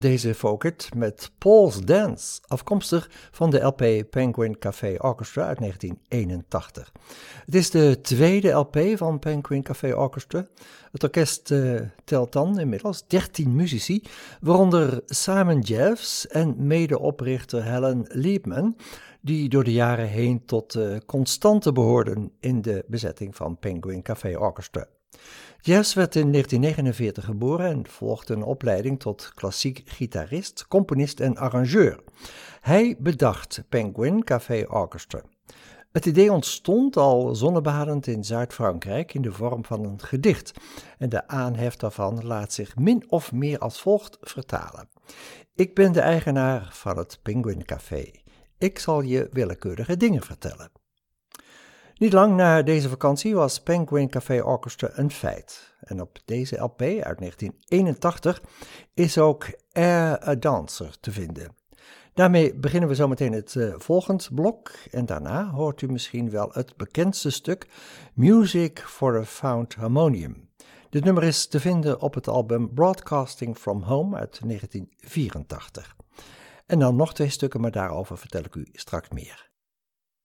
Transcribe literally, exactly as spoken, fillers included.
Deze folkhit met Paul's Dance, afkomstig van de L P Penguin Café Orchestra uit negentien eenentachtig. Het is de tweede L P van Penguin Café Orchestra. Het orkest uh, telt dan inmiddels dertien muzici, waaronder Simon Jeffs en medeoprichter Helen Liebman, die door de jaren heen tot de constante behoorden in de bezetting van Penguin Café Orchestra. Jeffs werd in negentien negenenveertig geboren en volgde een opleiding tot klassiek gitarist, componist en arrangeur. Hij bedacht Penguin Café Orchestra. Het idee ontstond al zonnebadend in Zuid-Frankrijk in de vorm van een gedicht en de aanhef daarvan laat zich min of meer als volgt vertalen. Ik ben de eigenaar van het Penguin Café. Ik zal je willekeurige dingen vertellen. Niet lang na deze vakantie was Penguin Café Orchestra een feit. En op deze L P uit negentien eenentachtig is ook Air a Dancer te vinden. Daarmee beginnen we zometeen het uh, volgend blok en daarna hoort u misschien wel het bekendste stuk Music for a Found Harmonium. Dit nummer is te vinden op het album Broadcasting from Home uit negentien vierentachtig. En dan nog twee stukken, maar daarover vertel ik u straks meer.